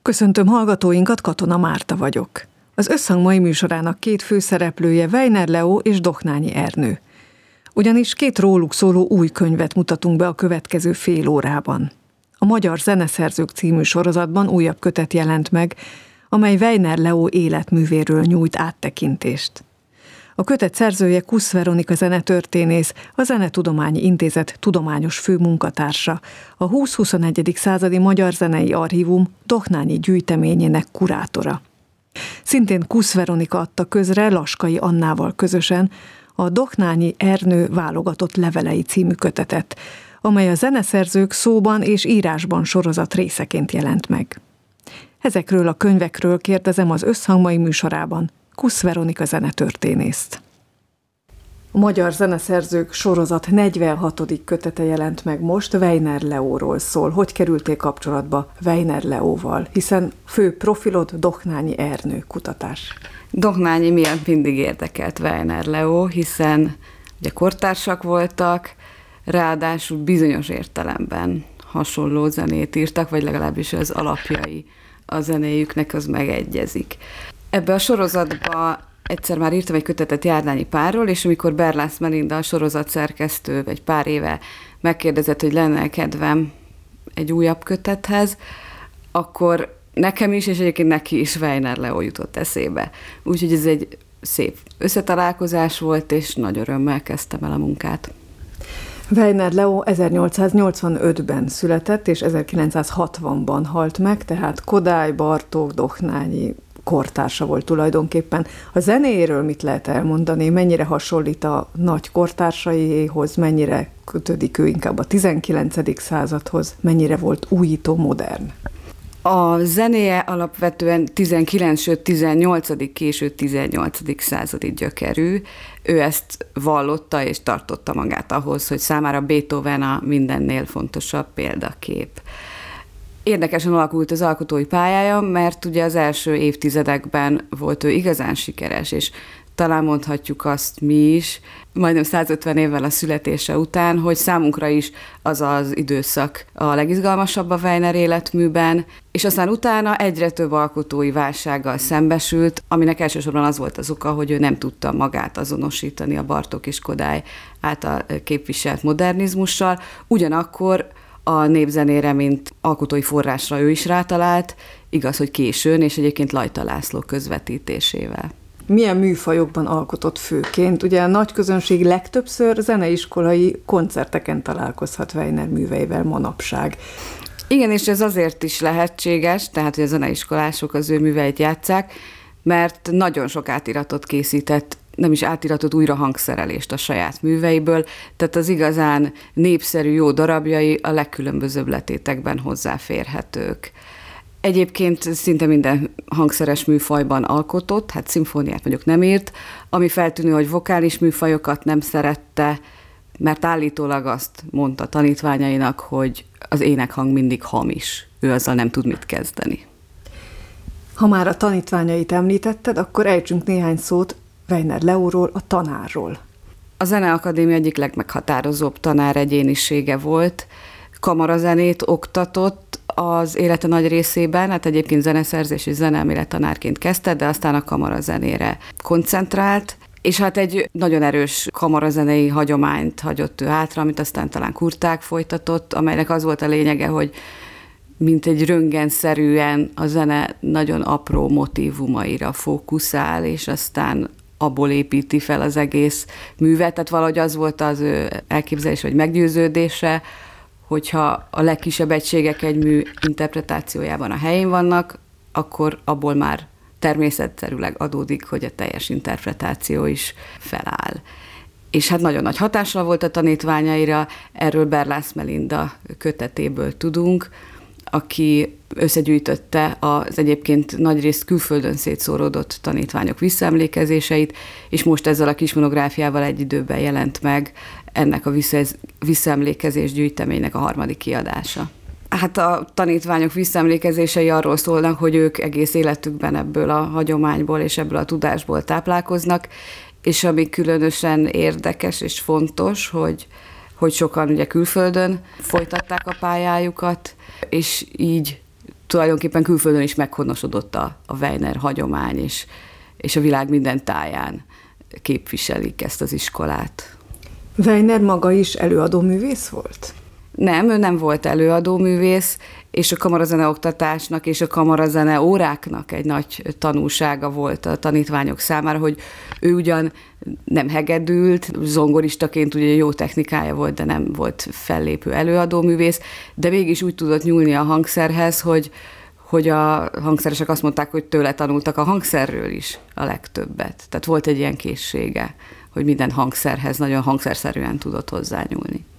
Köszöntöm hallgatóinkat, Katona Márta vagyok. Az Összhang mai műsorának két főszereplője Weiner Leó és Doknányi Ernő. Ugyanis két róluk szóló új könyvet mutatunk be a következő fél órában. A Magyar Zeneszerzők című sorozatban újabb kötet jelent meg, amely Weiner Leó életművéről nyújt áttekintést. A kötet szerzője Kusz Veronika zenetörténész, a Zenetudományi Intézet tudományos főmunkatársa, a 20-21. századi Magyar Zenei Archívum Doknányi gyűjteményének kurátora. Szintén Kusz Veronika adta közre Laskai Annával közösen a Doknányi Ernő válogatott levelei című kötetet, amely a zeneszerzők szóban és írásban sorozat részeként jelent meg. Ezekről a könyvekről kérdezem az Összhang mai műsorában Kusz Veronika zenetörténészt. A Magyar Zeneszerzők sorozat 46. kötete jelent meg most, Weiner Leóról szól. Hogy kerültél kapcsolatba Weiner Leóval? Hiszen fő profilod Doknányi Ernő kutatás. Doknányi miatt mindig érdekelt Weiner Leó, hiszen ugye kortársak voltak, ráadásul bizonyos értelemben hasonló zenét írtak, vagy legalábbis az alapjai a zenéjüknek az megegyezik. Ebbe a sorozatba egyszer már írtam egy kötetet Járdányi Párról, és amikor Berlász Melinda, a sorozat szerkesztő, egy pár éve megkérdezett, hogy lenne kedvem egy újabb kötethez, akkor nekem is, és egyébként neki is Weiner Leó jutott eszébe. Úgyhogy ez egy szép összetalálkozás volt, és nagy örömmel kezdtem el a munkát. Weiner Leó 1885-ben született, és 1960-ban halt meg, tehát Kodály, Bartók, Doknányi kortársa volt tulajdonképpen. A zenéről mit lehet elmondani? Mennyire hasonlít a nagy kortársaiéhoz, mennyire kötődik ő inkább a 19. századhoz, mennyire volt újító, modern? A zenéje alapvetően 19, sőt 18. késő 18. századi gyökerű. Ő ezt vallotta és tartotta magát ahhoz, hogy számára Beethoven a mindennél fontosabb példakép. Érdekesen alakult az alkotói pályája, mert ugye az első évtizedekben volt ő igazán sikeres, és talán mondhatjuk azt mi is, majdnem 150 évvel a születése után, hogy számunkra is az az időszak a legizgalmasabb a Weiner életműben, és aztán utána egyre több alkotói válsággal szembesült, aminek elsősorban az volt az oka, hogy ő nem tudta magát azonosítani a Bartók és Kodály által képviselt modernizmussal, ugyanakkor a népzenére, mint alkotói forrásra ő is rátalált, igaz, hogy későn, és egyébként Lajta László közvetítésével. Milyen műfajokban alkotott főként? Ugye a nagy közönség legtöbbször zeneiskolai koncerteken találkozhat Weiner műveivel manapság. Igen, és ez azért is lehetséges, tehát hogy a zeneiskolások az ő műveit játsszák, mert nagyon sok átiratot készített, nem is átiratot, újra hangszerelést a saját műveiből, tehát az igazán népszerű jó darabjai a legkülönbözőbb letétekben hozzáférhetők. Egyébként szinte minden hangszeres műfajban alkotott, hát szimfóniát mondjuk nem írt, ami feltűnő, hogy vokális műfajokat nem szerette, mert állítólag azt mondta tanítványainak, hogy az énekhang mindig hamis, ő azzal nem tud mit kezdeni. Ha már a tanítványait említetted, akkor ejtsünk néhány szót Weiner Leóról, a tanárról. A Zeneakadémia egyik legmeghatározóbb tanáregyénisége volt, kamarazenét oktatott az élete nagy részében, hát egyébként zeneszerzés és zeneelmélet tanárként kezdte, de aztán a kamarazenére koncentrált, és hát egy nagyon erős kamarazenei hagyományt hagyott ő hátra, amit aztán talán Kurták folytatott, amelynek az volt a lényege, hogy mint egy röntgenszerűen a zene nagyon apró motívumaira fókuszál, és aztán abból építi fel az egész művet. Tehát valahogy az volt az ő elképzelés, vagy meggyőződése, hogyha a legkisebb egységek egy mű interpretációjában a helyén vannak, akkor abból már természetszerűleg adódik, hogy a teljes interpretáció is feláll. És hát nagyon nagy hatással volt a tanítványaira, erről Berlász Melinda kötetéből tudunk, aki összegyűjtötte az egyébként nagyrészt külföldön szétszóródott tanítványok visszaemlékezéseit, és most ezzel a kis monográfiával egy időben jelent meg ennek a visszaemlékezés gyűjteménynek a 3. kiadása. Hát a tanítványok visszaemlékezései arról szólnak, hogy ők egész életükben ebből a hagyományból és ebből a tudásból táplálkoznak, és ami különösen érdekes és fontos, hogy sokan ugye külföldön folytatták a pályájukat, és így tulajdonképpen külföldön is meghonosodott a Weiner hagyomány, és a világ minden táján képviselik ezt az iskolát. Weiner maga is előadóművész volt? Nem, ő nem volt előadóművész, és a kamarazene oktatásnak és a kamarazene óráknak egy nagy tanulsága volt a tanítványok számára, hogy ő ugyan nem hegedült, zongoristaként ugye jó technikája volt, de nem volt fellépő előadóművész, de mégis úgy tudott nyúlni a hangszerhez, hogy a hangszeresek azt mondták, hogy tőle tanultak a hangszerről is a legtöbbet. Tehát volt egy ilyen készsége, hogy minden hangszerhez nagyon hangszerszerűen tudott hozzányúlni.